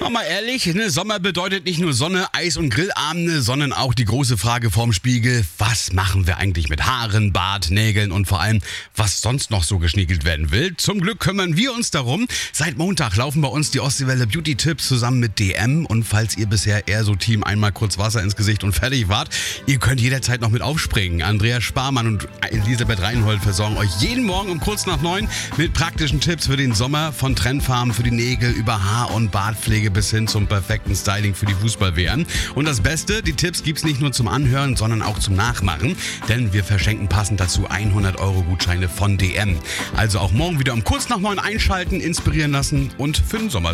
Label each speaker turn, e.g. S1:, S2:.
S1: wir mal ehrlich, ne? Sommer bedeutet nicht nur Sonne, Eis und Grillabende, sondern auch die große Frage vorm Spiegel: Was machen wir eigentlich mit Haaren, Bart, Nägeln und vor allem, was sonst noch so geschniegelt werden will? Zum Glück kümmern wir uns darum. Seit Montag laufen bei uns die Ostseewelle Beauty-Tipps zusammen mit DM. Und falls ihr bisher eher so Team einmal kurz Wasser ins Gesicht und fertig wart, ihr könnt jederzeit noch mit aufspringen. Andreas Sparmann und Elisabeth Reinhold versorgen euch jeden Morgen um kurz nach 9 mit praktischen Tipps für den Sommer, von Trendfarben für die Nägel über Haar- und Bartpflege bis hin zum perfekten Styling für die Fußball-WM. Und das Beste, die Tipps gibt's nicht nur zum Anhören, sondern auch zum Nachmachen, denn wir verschenken passend dazu 100-Euro-Gutscheine von DM. Also auch morgen wieder um kurz nach 9 einschalten, inspirieren lassen und für den Sommer